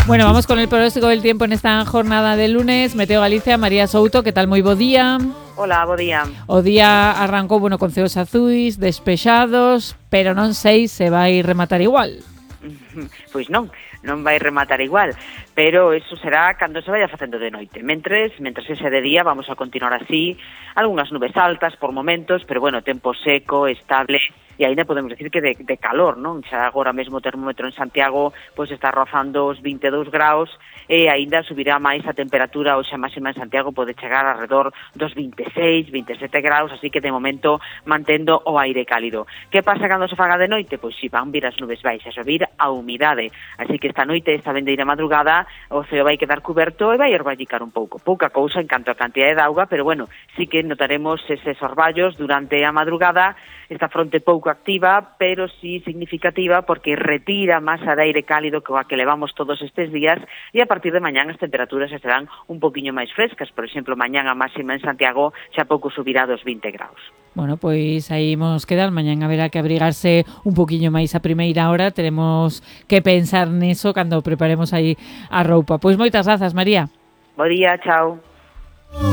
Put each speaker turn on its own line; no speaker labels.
Bueno, vamos con el pronóstico del tiempo en esta jornada de lunes. Meteo Galicia, María Souto, que tal? Moi bo día.
Hola, bo día.
O día arrancou, con ceos azuis, despexados, pero non sei se vai rematar igual.
Pois non vai rematar igual, pero eso será cando se vaya facendo de noite. Mentres ese de día vamos a continuar así, algunhas nubes altas por momentos, pero tempo seco, estable, e aínda podemos decir que de calor, non? Xa agora mesmo o termómetro en Santiago pois está rozando os 22 graus e aínda subirá máis a temperatura, hoxe a máxima en Santiago pode chegar alrededor dos 26, 27 graus, así que de momento mantendo o aire cálido. Que pasa cando se faga de noite? Pois si van vir as nubes baixas, a vir a humidade, así que esta noite, esta vendeira madrugada, o ceo vai quedar coberto e vai orvallicar un pouco. Pouca cousa en canto a cantidade de auga, pero sí que notaremos eses orvallos durante a madrugada, esta fronte pouco activa, pero sí significativa porque retira masa de aire cálido coa que levamos todos estes días e a partir de mañán as temperaturas serán un poquinho máis frescas. Por exemplo, mañán a máxima en Santiago xa pouco subirá dos 20 graus.
Bueno, pois aí imos quedar. Mañán haberá que abrigarse un poquinho máis a primeira hora. Teremos que pensar neso cando preparemos aí a roupa. Pois moitas grazas, María.
Bo día, chao.